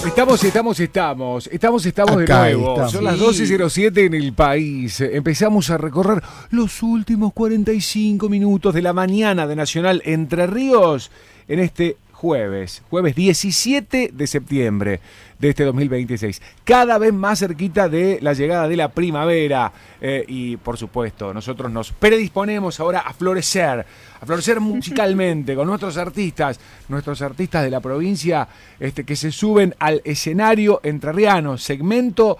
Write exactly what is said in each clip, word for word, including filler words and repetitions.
Estamos, estamos, estamos, estamos, estamos Acá de nuevo. estamos. Son las doce cero siete en el país. Empezamos a recorrer los últimos cuarenta y cinco minutos de la mañana de Nacional Entre Ríos en este jueves, jueves diecisiete de septiembre de este dos mil veintiséis. Cada vez más cerquita de la llegada de la primavera. Eh, y por supuesto, nosotros nos predisponemos ahora a florecer, a florecer musicalmente con nuestros artistas, nuestros artistas de la provincia este, que se suben al escenario entrerriano, segmento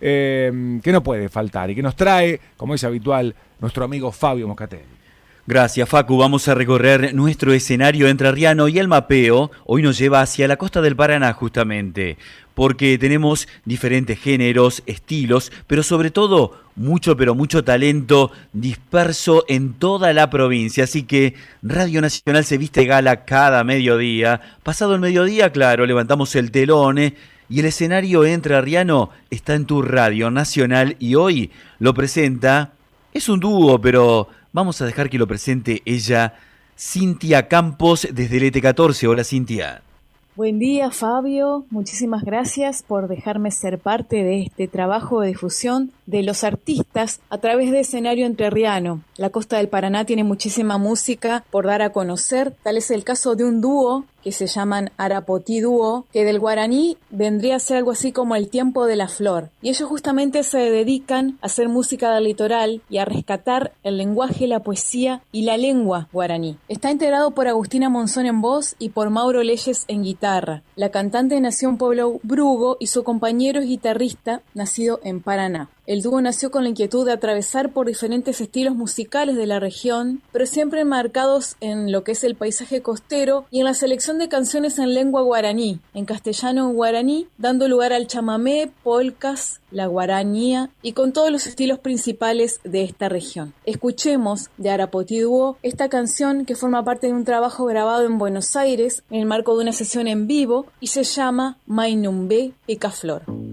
eh, que no puede faltar y que nos trae, como es habitual, nuestro amigo Fabio Moscatelli. Gracias, Facu. Vamos a recorrer nuestro escenario entrerriano y el mapeo hoy nos lleva hacia la costa del Paraná justamente, porque tenemos diferentes géneros, estilos, pero sobre todo mucho, pero mucho talento disperso en toda la provincia. Así que Radio Nacional se viste de gala cada mediodía. Pasado el mediodía, claro, levantamos el telón eh, y el escenario entrerriano está en tu Radio Nacional y hoy lo presenta, es un dúo, pero vamos a dejar que lo presente ella, Cintia Campos, desde el E T catorce. Hola, Cintia. Buen día, Fabio. Muchísimas gracias por dejarme ser parte de este trabajo de difusión de los artistas a través de escenario entrerriano. La costa del Paraná tiene muchísima música por dar a conocer. Tal es el caso de un dúo que se llaman Arapotí Dúo, que del guaraní vendría a ser algo así como el tiempo de la flor. Y ellos justamente se dedican a hacer música del litoral y a rescatar el lenguaje, la poesía y la lengua guaraní. Está integrado por Agustina Monzón en voz y por Mauro Leyes en guitarra. La cantante nació en Pueblo Brugo y su compañero es guitarrista, nacido en Paraná. El dúo nació con la inquietud de atravesar por diferentes estilos musicales de la región, pero siempre marcados en lo que es el paisaje costero y en la selección de canciones en lengua guaraní, en castellano o guaraní, dando lugar al chamamé, polcas, la guaranía y con todos los estilos principales de esta región. Escuchemos de Arapotí Dúo esta canción que forma parte de un trabajo grabado en Buenos Aires en el marco de una sesión en vivo y se llama Mainumbé Picaflor.